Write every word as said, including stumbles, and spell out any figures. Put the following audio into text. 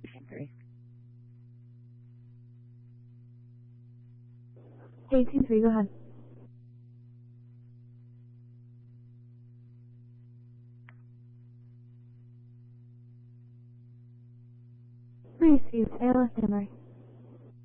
eighteen three, go ahead. Received, A L S standby.